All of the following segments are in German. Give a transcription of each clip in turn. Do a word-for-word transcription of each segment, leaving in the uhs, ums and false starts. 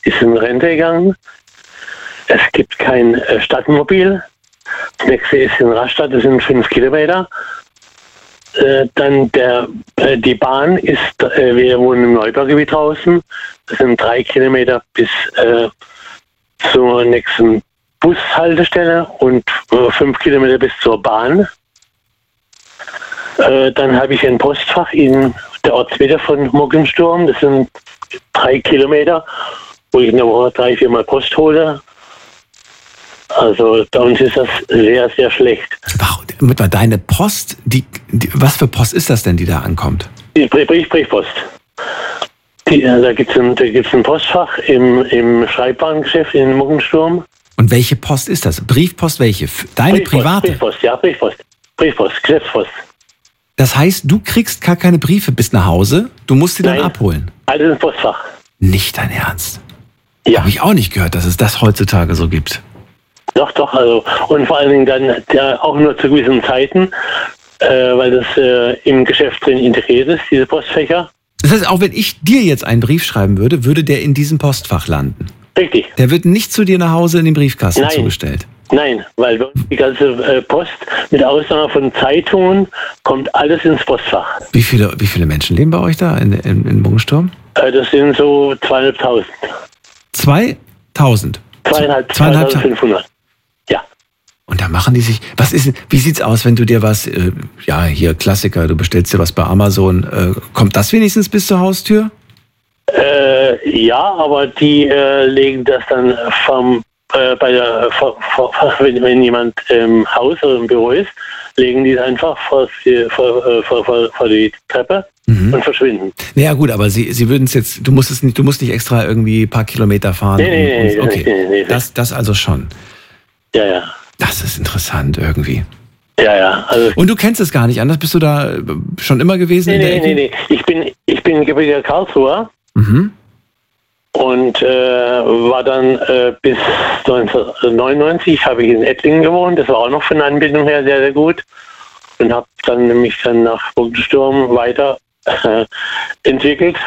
ist in Rente gegangen. Es gibt kein äh, Stadtmobil. Das nächste ist in Rastatt, das sind fünf Kilometer. Äh, dann der, äh, die Bahn ist, äh, wir wohnen im Neubaugebiet draußen. Das sind drei Kilometer bis äh, zur nächsten Bushaltestelle und äh, fünf Kilometer bis zur Bahn. Äh, dann habe ich ein Postfach in der Ortsmitte von Muggensturm. Das sind drei Kilometer, wo ich in der Woche drei, viermal Post hole. Also bei uns ist das sehr, sehr schlecht. Warum? Deine Post, die, die, was für Post ist das denn, die da ankommt? Die Brief, Briefpost. Die, da gibt es ein, ein Postfach im, im Schreibwarengeschäft in Muggensturm. Und welche Post ist das? Briefpost welche? Deine Briefpost, private? Briefpost, ja, Briefpost. Briefpost, Geschäftspost. Das heißt, du kriegst gar keine Briefe bis nach Hause, du musst sie dann Nein, abholen? alles im Postfach. Nicht dein Ernst? Ja. Habe ich auch nicht gehört, dass es das heutzutage so gibt. Doch, doch, also und vor allen Dingen dann ja, auch nur zu gewissen Zeiten, äh, weil das äh, im Geschäft drin integriert ist, diese Postfächer. Das heißt, auch wenn ich dir jetzt einen Brief schreiben würde, würde der in diesem Postfach landen? Richtig. Der wird nicht zu dir nach Hause in den Briefkasten Nein. zugestellt? Nein, weil die ganze äh, Post, mit Ausnahme von Zeitungen, kommt alles ins Postfach. Wie viele, wie viele Menschen leben bei euch da in, in, in Muggensturm? Äh, das sind so zweieinhalbtausend. zweitausend? Zweieinhalb, Zweieinhalb- zweitausendfünfhundert. Ja. Und da machen die sich, was ist, wie sieht's aus, wenn du dir was, äh, ja, hier Klassiker, du bestellst dir was bei Amazon, äh, kommt das wenigstens bis zur Haustür? Äh, ja, aber die äh, legen das dann vom, äh, bei der, vor, vor, wenn, wenn jemand im Haus oder im Büro ist, legen die es einfach vor, vor, vor, vor, vor die Treppe mhm. und verschwinden. Naja gut, aber sie, sie würden es jetzt, du musst es nicht, du musst nicht extra irgendwie ein paar Kilometer fahren. Nee, nee, und, und, okay, nee, nee, nee. Das, das also schon. Ja, ja. Das ist interessant irgendwie. Ja, ja. Also und du kennst es gar nicht anders? Bist du da schon immer gewesen nee, in der nee, Ecke? nee, nee. Ich bin, ich bin gebürtiger Karlsruher. Mhm. Und äh, war dann äh, bis neunzehnhundertneunundneunzig habe ich in Ettlingen gewohnt. Das war auch noch von der Anbindung her sehr, sehr gut. Und habe dann nämlich dann nach Muggensturm weiter äh, entwickelt.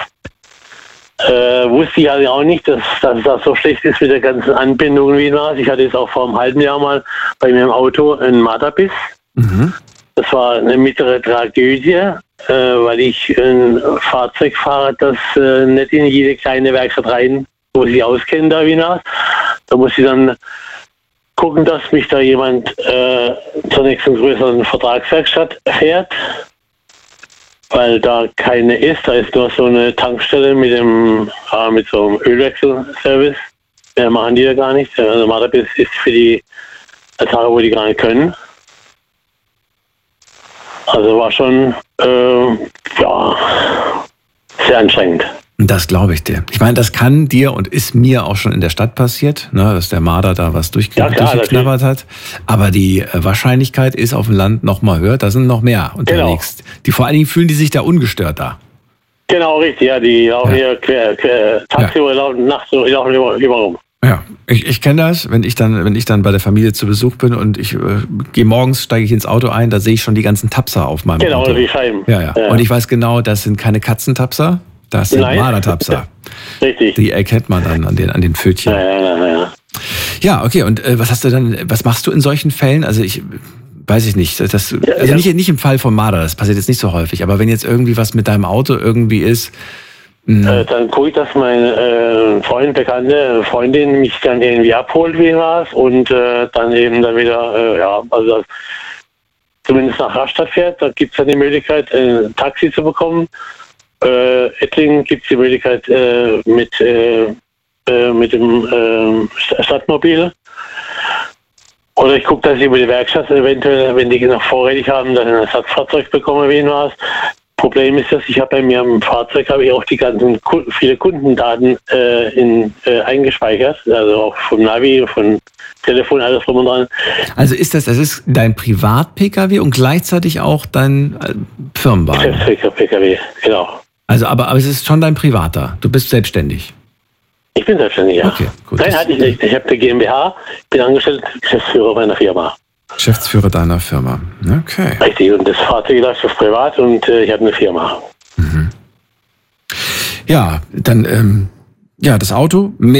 Äh, wusste ich also auch nicht, dass, dass das so schlecht ist mit der ganzen Anbindung wie das. Ich hatte jetzt auch vor einem halben Jahr mal bei mir im Auto einen Marderbiss. Mhm. Das war eine mittlere Tragödie, äh, weil ich ein Fahrzeug fahre, das äh, nicht in jede kleine Werkstatt rein, wo sie auskennen, da wie das. Da muss ich dann gucken, dass mich da jemand äh, zur nächsten größeren Vertragswerkstatt fährt, weil da keine ist. Da ist nur so eine Tankstelle mit dem äh, mit so einem Ölwechselservice. Mehr machen die da gar nicht. Also Marderbiss ist für die Tage, wo die gar nicht können. Also war schon äh, ja, sehr anstrengend. Das glaube ich dir. Ich meine, das kann dir und ist mir auch schon in der Stadt passiert, ne, dass der Marder da was durchge- ja, klar, durchgeknabbert hat. Aber die Wahrscheinlichkeit ist auf dem Land noch mal höher. Da sind noch mehr unterwegs. Genau. Die vor allen Dingen fühlen die sich da ungestört da. Genau, richtig. Ja, die laufen ja. hier quer, quer tagsüber, ja. laufen nachts, die laufen über, über rum. Ja, ich, ich kenne das, wenn ich dann, wenn ich dann bei der Familie zu Besuch bin und ich äh, gehe morgens, steige ich ins Auto ein, da sehe ich schon die ganzen Tapser auf meinem genau, Auto. Genau, die Scheiben. Ja, ja, ja. Und ich weiß genau, das sind keine Katzentapser, das sind Mardertapser. Richtig. Die erkennt man dann an den, an den Pfötchen. Ja, ja, ja, ja. Ja, okay, und äh, was hast du dann, was machst du in solchen Fällen? Also ich weiß ich nicht, das, also ja. nicht, nicht im Fall von Marder, das passiert jetzt nicht so häufig, aber wenn jetzt irgendwie was mit deinem Auto irgendwie ist, Äh, dann gucke ich, dass mein äh, Freund, Bekannte, Freundin mich dann irgendwie abholt, wie was, und äh, dann eben dann wieder, äh, ja, also zumindest nach Rastatt fährt. Da gibt es dann die Möglichkeit, ein Taxi zu bekommen. Äh, Ettlingen gibt es die Möglichkeit äh, mit, äh, äh, mit dem äh, Stadtmobil. Oder ich gucke, dass ich über die Werkstatt eventuell, wenn die noch vorrätig haben, dann ein Ersatzfahrzeug bekomme, wie was. Problem ist, dass ich habe bei mir im Fahrzeug habe ich auch die ganzen viele Kundendaten äh, in, äh, eingespeichert, also auch vom Navi, von Telefon, alles drum und dran. Also ist das, das ist dein Privat-P K W und gleichzeitig auch dein äh, Firmenwagen? Geschäfts-P K W, genau. Also, aber, aber es ist schon dein privater. Du bist selbstständig. Ich bin selbstständig, ja. Okay, gut. Nein, hatte ich nicht. Ich habe eine GmbH, bin angestellt, Geschäftsführer meiner Firma. Geschäftsführer deiner Firma. Okay. Richtig, und das Fahrzeug läuft auf privat und äh, ich habe eine Firma. Mhm. Ja, dann, ähm, ja, das Auto.